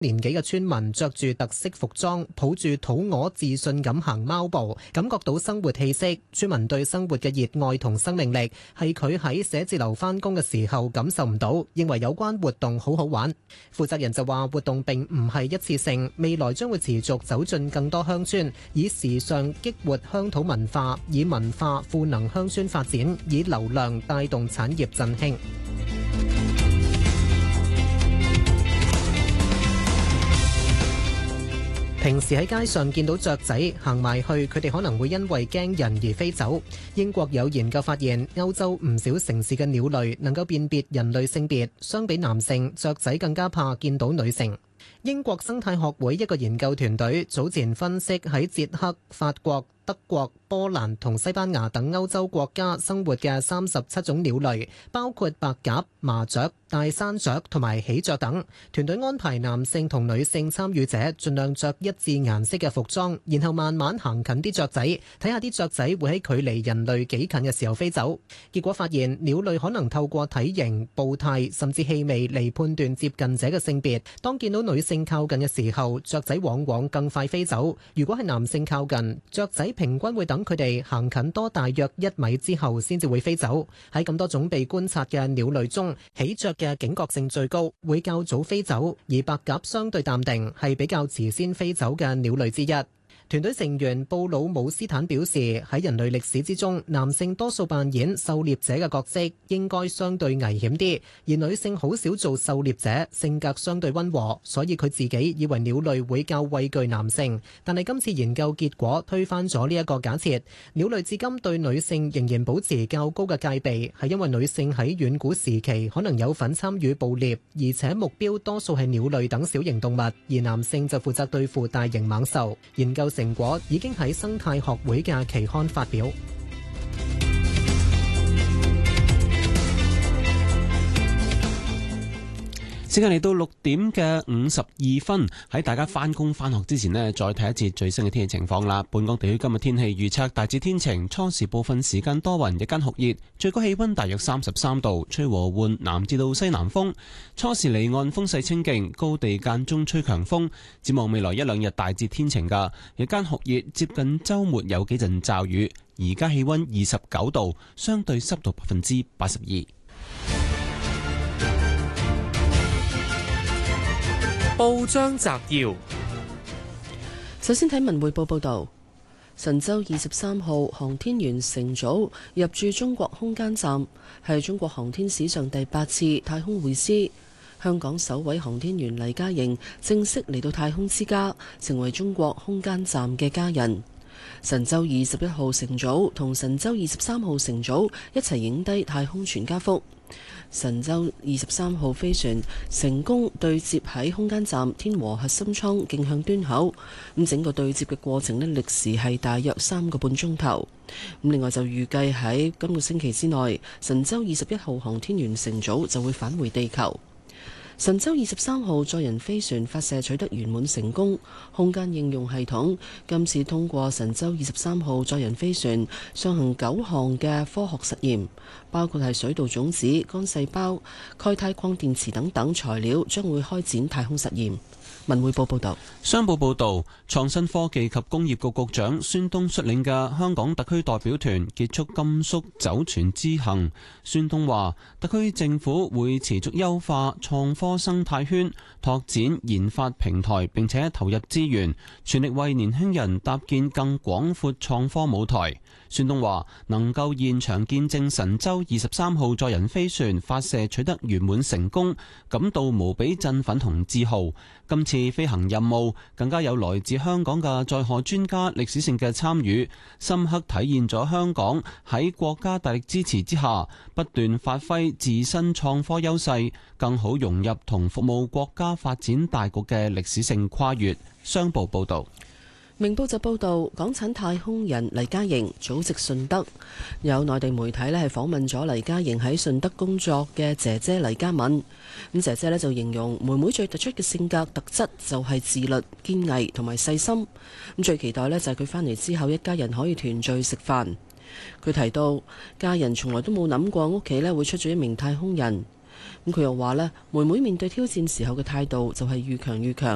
年紀嘅村民着住特色服裝，抱住肚鵝，自信咁行貓步，感覺到生活氣息。村民對生活嘅熱愛同生命力，係佢喺寫字樓返工嘅時候感受唔到，認為有關活動好好玩。負責人就話，活動並唔係一次性，未來將會持續走進更多鄉村，以時尚激活鄉土文化，以文化賦能鄉村發展，以流量帶動產業振興。平時喺街上見到雀仔行埋去，佢哋可能會因為驚人而飛走。英國有研究發現，歐洲唔少城市嘅鳥類能夠辨別人類性別，相比男性，雀仔更加怕見到女性。英國生態學會一個研究團隊早前分析喺捷克、法國、德國、波蘭同西班牙等歐洲國家生活嘅37種鳥類，包括白鴿、麻雀、大山雀同埋喜鵲等。團隊安排男性同女性參與者盡量着一致顏色嘅服裝，然後慢慢行近啲雀仔，睇下啲雀仔會喺距離人類幾近嘅時候飛走。結果發現，鳥類可能透過體型、步態甚至氣味嚟判斷接近者嘅性別。當見到女性靠近嘅時候，雀仔往往更快飛走。如果係男性靠近，雀仔平均會等佢哋行近多大約1米之後先至會飛走。喺咁多種被觀察嘅鳥類中，喜鵲嘅警覺性最高，會較早飛走，而白鴿相對淡定，係比較遲先飛走嘅鳥類之一。團隊成員布魯姆斯坦表示，喺人類歷史之中，男性多數扮演狩獵者嘅角色，應該相對危險啲，而女性好少做狩獵者，性格相對溫和，所以佢自己以為鳥類會較畏懼男性。但係今次研究結果推翻咗呢一個假設，鳥類至今對女性仍然保持較高嘅戒備，係因為女性喺遠古時期可能有份參與捕獵，而且目標多數係鳥類等小型動物，而男性就負責對付大型猛獸。研究成果已經喺生態學會嘅期刊發表。 時間嚟到6點嘅52分，喺大家返工返學之前呢，再睇一節最新嘅天氣情況啦。本港地區今日天氣預測大致天晴，初時部分時間多雲，日間酷熱，最高氣溫大約33度，吹和緩南至到西南風。初時離岸風勢清勁，高地間中吹強風。展望未來一兩日大致天晴㗎，日間酷熱，接近週末有幾陣驟雨。而家氣溫29度，相對濕度82%。 報章摘要： 首先睇文匯報報道，神舟23號航天員乘組入駐中國空間站，係中國航天史上第8次太空會師。香港首位航天員黎嘉瑩正式嚟到太空之家，成為中國空間站嘅家人。神舟21號乘組同神舟23號乘組一齊影低太空全家福。神舟23號飛船成功對接喺空間站天和核心艙徑向端口，咁整個對接嘅過程呢，歷時係大約3個半鐘頭。咁另外就預計喺今個星期之內，神舟21號航天員乘組就會返回地球。神舟23號載人飛船發射取得圓滿成功，空間應用系統今次通過神舟23號載人飛船上行9項嘅科學實驗，包括係水稻種子、乾細胞、鈣鈦礦電池等等材料，將會開展太空實驗。文匯報報道。 商報報道，創新科技及工業局局長孫東率領嘅香港特區代表團結束甘肅酒泉之行。孫東話，特區政府會持續優化創科生態圈，拓展研發平台，並且投入資源，全力為年輕人搭建更廣闊創科舞台。孫東話，能夠現場見證神舟23號載人飛船發射取得圓滿成功，感到無比振奮同自豪。今次飛行任務更加有來自香港嘅載荷專家歷史性嘅參與，深刻體現咗香港喺國家大力支持之下，不斷發揮自身創科優勢，更好融入同服務國家發展大局嘅歷史性跨越。商報報道。 明報就報道，港產太空人黎嘉瑩祖籍順德，有內地媒體咧係訪問咗黎嘉瑩喺順德工作嘅姐姐黎嘉敏。咁姐姐咧就形容妹妹最突出嘅性格特質就係自律、堅毅同埋細心。咁最期待咧就係佢返嚟之後，一家人可以團聚食飯。佢提到家人從來都冇諗過屋企咧會出咗一名太空人。咁佢又話咧，妹妹面對挑戰時候嘅態度就係越強越強。